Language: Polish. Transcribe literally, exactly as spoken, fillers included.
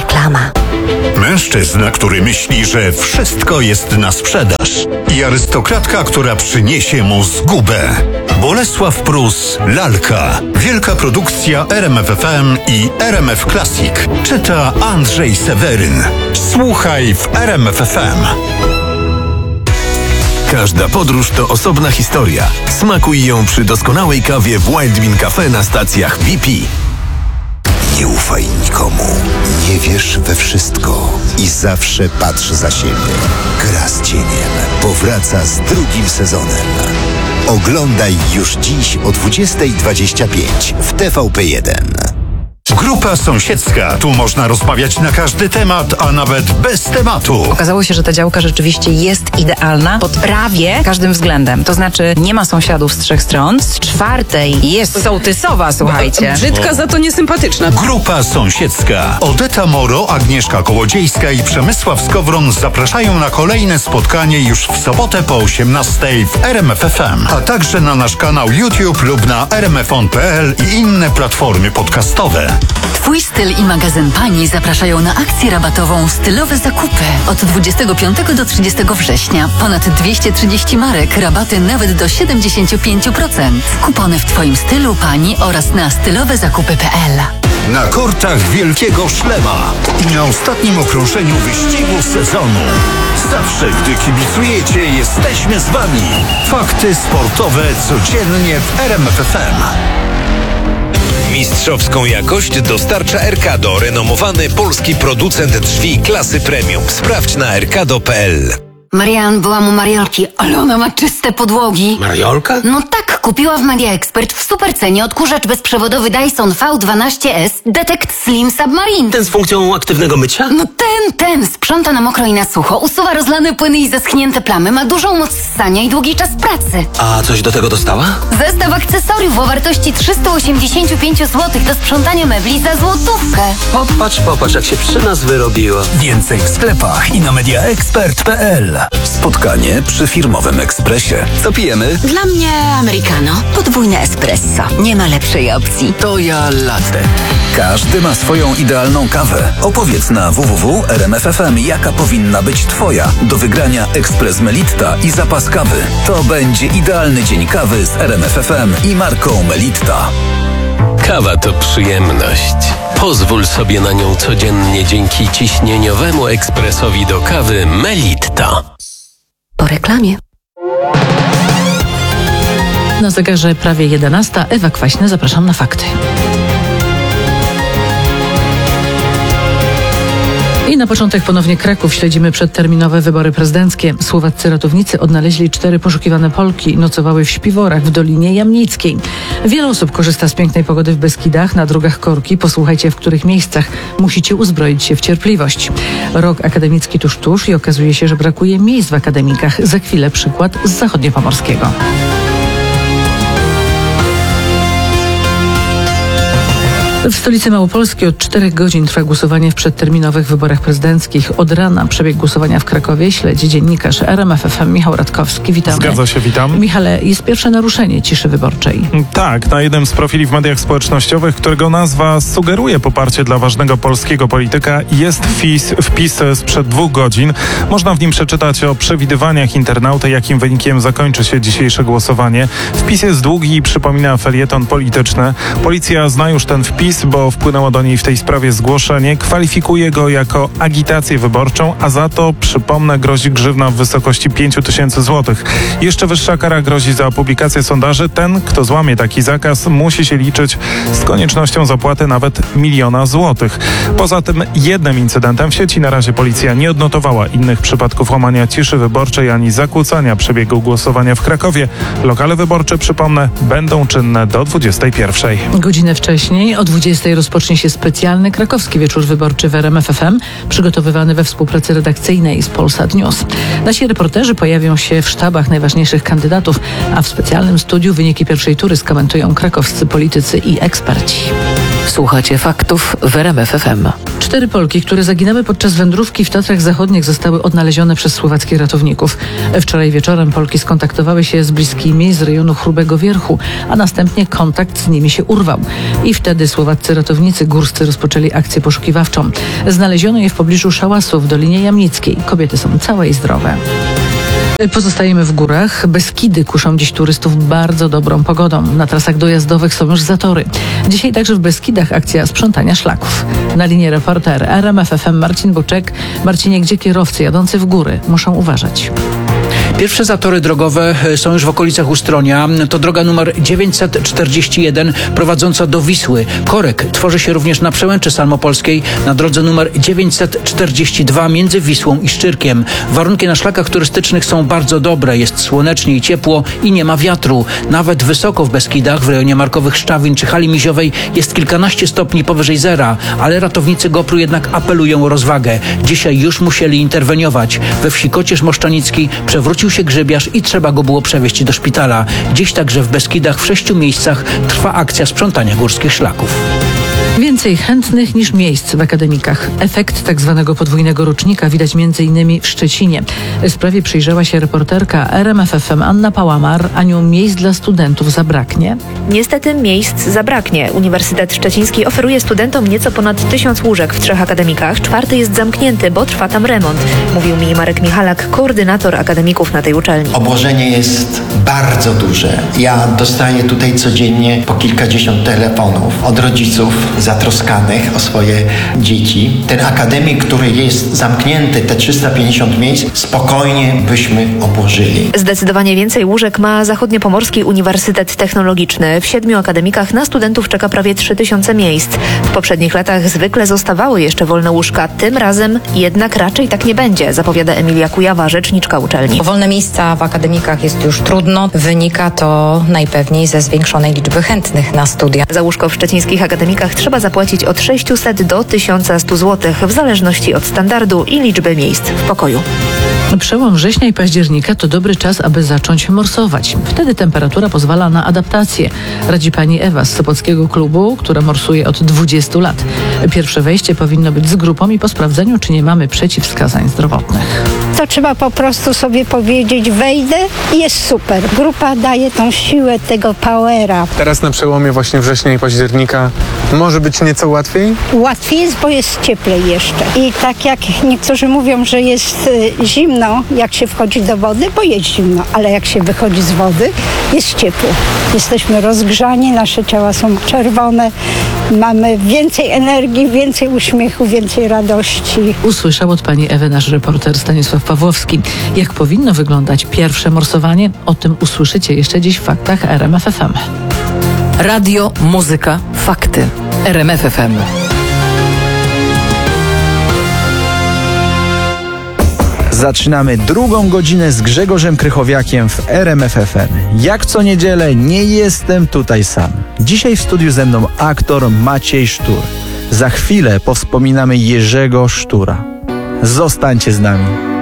Reklama. Mężczyzna, który myśli, że wszystko jest na sprzedaż. I arystokratka, która przyniesie mu zgubę. Bolesław Prus, Lalka. Wielka produkcja R M F F M i R M F Classic. Czyta Andrzej Seweryn. Słuchaj w R M F F M. Każda podróż to osobna historia. Smakuj ją przy doskonałej kawie w Wild Bean Cafe na stacjach B P. Nie ufaj nikomu. Nie wierz we wszystko. I zawsze patrz za siebie. Gra z cieniem powraca z drugim sezonem. Oglądaj już dziś o dwudziesta dwadzieścia pięć w T V P jeden. Grupa sąsiedzka. Tu można rozmawiać na każdy temat, a nawet bez tematu. Okazało się, że ta działka rzeczywiście jest idealna pod prawie każdym względem. To znaczy nie ma sąsiadów z trzech stron. Z czwartej jest sołtysowa, słuchajcie. Brzydka, za to niesympatyczna. Grupa sąsiedzka. Odeta Moro, Agnieszka Kołodziejska i Przemysław Skowron zapraszają na kolejne spotkanie już w sobotę po osiemnastej w R M F F M, a także na nasz kanał YouTube lub na r m f on kropka p l i inne platformy podcastowe. Twój styl i magazyn Pani zapraszają na akcję rabatową Stylowe Zakupy. Od dwudziestego piątego do trzydziestego września ponad dwieście trzydzieści marek, rabaty nawet do siedemdziesiąt pięć procent. Kupony w Twoim stylu, Pani oraz na stylowe zakupy kropka p l. Na kortach Wielkiego Szlema i na ostatnim okrążeniu wyścigu sezonu. Zawsze, gdy kibicujecie, jesteśmy z Wami. Fakty sportowe codziennie w R M F F M. Mistrzowską jakość dostarcza Erkado, renomowany polski producent drzwi klasy premium. Sprawdź na erkado kropka p l. Marian, byłam u Mariolki, ale ona ma czyste podłogi. Mariolka? No tak, kupiła w Media Expert w supercenie odkurzacz bezprzewodowy Dyson V dwanaście S Detect Slim Submarine. Ten z funkcją aktywnego mycia? No ten, ten, sprząta na mokro i na sucho, usuwa rozlane płyny i zaschnięte plamy, ma dużą moc ssania i długi czas pracy. A coś do tego dostała? Zestaw akcesoriów o wartości trzysta osiemdziesiąt pięć złotych do sprzątania mebli za złotówkę. Popatrz, popatrz, jak się przy nas wyrobiła. Więcej w sklepach i na media expert kropka p l. Spotkanie przy firmowym ekspresie. Co pijemy? Dla mnie americano. Podwójne espresso. Nie ma lepszej opcji. To ja latte. Każdy ma swoją idealną kawę. Opowiedz na w w w kropka r m f f m, jaka powinna być Twoja. Do wygrania ekspres Melitta i zapas kawy. To będzie idealny dzień kawy z R M F F M i marką Melitta. Kawa to przyjemność. Pozwól sobie na nią codziennie dzięki ciśnieniowemu ekspresowi do kawy Melitta. Po reklamie. Na zegarze prawie jedenasta. Ewa Kwaśna, zapraszam na fakty. I na początek ponownie Kraków. Śledzimy przedterminowe wybory prezydenckie. Słowaccy ratownicy odnaleźli cztery poszukiwane Polki. Nocowały w śpiworach w Dolinie Jamnickiej. Wiele osób korzysta z pięknej pogody w Beskidach, na drogach korki. Posłuchajcie, w których miejscach musicie uzbroić się w cierpliwość. Rok akademicki tuż, tuż i okazuje się, że brakuje miejsc w akademikach. Za chwilę przykład z zachodniopomorskiego. W stolicy Małopolski od czterech godzin trwa głosowanie w przedterminowych wyborach prezydenckich. Od rana przebieg głosowania w Krakowie śledzi dziennikarz R M F F M Michał Radkowski. Witamy. Zgadza się, witam. Michale, jest pierwsze naruszenie ciszy wyborczej. Tak, na jednym z profili w mediach społecznościowych, którego nazwa sugeruje poparcie dla ważnego polskiego polityka, jest wpis, wpis sprzed dwóch godzin. Można w nim przeczytać o przewidywaniach internauty, jakim wynikiem zakończy się dzisiejsze głosowanie. Wpis jest długi i przypomina felieton polityczny. Policja zna już ten wpis, bo wpłynęło do niej w tej sprawie zgłoszenie, kwalifikuje go jako agitację wyborczą, a za to, przypomnę, grozi grzywna w wysokości pięć tysięcy złotych. Jeszcze wyższa kara grozi za publikację sondaży. Ten, kto złamie taki zakaz, musi się liczyć z koniecznością zapłaty nawet miliona złotych. Poza tym jednym incydentem w sieci na razie policja nie odnotowała innych przypadków łamania ciszy wyborczej ani zakłócania przebiegu głosowania w Krakowie. Lokale wyborcze, przypomnę, będą czynne do dwudziestej pierwszej. Godzinę wcześniej o dwudziestej rozpocznie się specjalny krakowski wieczór wyborczy w R M F F M, przygotowywany we współpracy redakcyjnej z Polsat News. Nasi reporterzy pojawią się w sztabach najważniejszych kandydatów, a w specjalnym studiu wyniki pierwszej tury skomentują krakowscy politycy i eksperci. Słuchacie faktów w R M F F M. Cztery Polki, które zaginęły podczas wędrówki w Tatrach Zachodnich, zostały odnalezione przez słowackich ratowników. Wczoraj wieczorem Polki skontaktowały się z bliskimi z rejonu Chrubego Wierchu, a następnie kontakt z nimi się urwał. I wtedy słowaccy ratownicy górscy rozpoczęli akcję poszukiwawczą. Znaleziono je w pobliżu Szałasu w Dolinie Jamnickiej. Kobiety są całe i zdrowe. Pozostajemy w górach. Beskidy kuszą dziś turystów bardzo dobrą pogodą. Na trasach dojazdowych są już zatory. Dzisiaj także w Beskidach akcja sprzątania szlaków. Na linii reporter R M F F M Marcin Buczek. Marcinie, gdzie kierowcy jadący w góry muszą uważać? Pierwsze zatory drogowe są już w okolicach Ustronia. To droga numer dziewięćset czterdzieści jeden prowadząca do Wisły. Korek tworzy się również na przełęczy salmopolskiej na drodze numer dziewięćset czterdzieści dwa między Wisłą i Szczyrkiem. Warunki na szlakach turystycznych są bardzo dobre. Jest słonecznie i ciepło i nie ma wiatru. Nawet wysoko w Beskidach, w rejonie Markowych Szczawin czy Hali Miziowej jest kilkanaście stopni powyżej zera, ale ratownicy GoPru jednak apelują o rozwagę. Dzisiaj już musieli interweniować. We wsi Kocierz Moszczanicki przewrócił się grzybiarz i trzeba go było przewieźć do szpitala. Dziś także w Beskidach w sześciu miejscach trwa akcja sprzątania górskich szlaków. Więcej chętnych niż miejsc w akademikach. Efekt tak zwanego podwójnego rocznika widać między innymi w Szczecinie. Sprawie przyjrzała się reporterka R M F F M Anna Pałamar. Aniu, miejsc dla studentów zabraknie? Niestety miejsc zabraknie. Uniwersytet Szczeciński oferuje studentom nieco ponad tysiąc łóżek w trzech akademikach. Czwarty jest zamknięty, bo trwa tam remont. Mówił mi Marek Michalak, koordynator akademików na tej uczelni. Obłożenie jest bardzo duże. Ja dostaję tutaj codziennie po kilkadziesiąt telefonów od rodziców zatroskanych o swoje dzieci. Ten akademik, który jest zamknięty, te trzysta pięćdziesiąt miejsc, spokojnie byśmy obłożyli. Zdecydowanie więcej łóżek ma Zachodniopomorski Uniwersytet Technologiczny. W siedmiu akademikach na studentów czeka prawie trzy tysiące miejsc. W poprzednich latach zwykle zostawały jeszcze wolne łóżka. Tym razem jednak raczej tak nie będzie, zapowiada Emilia Kujawa, rzeczniczka uczelni. O wolne miejsca w akademikach jest już trudno. Wynika to najpewniej ze zwiększonej liczby chętnych na studia. Za łóżko w szczecińskich akademikach trzeba zapłacić od sześciuset do tysiąc sto złotych w zależności od standardu i liczby miejsc w pokoju. Przełom września i października to dobry czas, aby zacząć morsować. Wtedy temperatura pozwala na adaptację. Radzi pani Ewa z Sopockiego klubu, która morsuje od dwudziestu lat. Pierwsze wejście powinno być z grupą i po sprawdzeniu, czy nie mamy przeciwwskazań zdrowotnych. To trzeba po prostu sobie powiedzieć, wejdę i jest super. Grupa daje tą siłę tego powera. Teraz na przełomie właśnie września i października może być nieco łatwiej? Łatwiej jest, bo jest cieplej jeszcze. I tak jak niektórzy mówią, że jest y, zimno, jak się wchodzi do wody, bo jest zimno, ale jak się wychodzi z wody, jest ciepło. Jesteśmy rozgrzani, nasze ciała są czerwone, mamy więcej energii, więcej uśmiechu, więcej radości. Usłyszał od pani Ewy nasz reporter Stanisław Pawłowski. Jak powinno wyglądać pierwsze morsowanie? O tym usłyszycie jeszcze dziś w faktach R M F F M. Radio, muzyka, fakty. R M F F M. Zaczynamy drugą godzinę z Grzegorzem Krychowiakiem w R M F F M. Jak co niedzielę nie jestem tutaj sam. Dzisiaj w studiu ze mną aktor Maciej Sztur. Za chwilę powspominamy Jerzego Sztura. Zostańcie z nami.